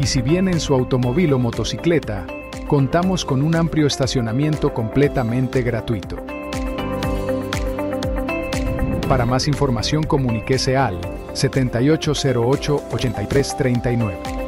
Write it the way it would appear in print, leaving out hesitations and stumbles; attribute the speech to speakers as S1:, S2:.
S1: Y si viene en su automóvil o motocicleta, contamos con un amplio estacionamiento completamente gratuito. Para más información comuníquese al 7808-8339.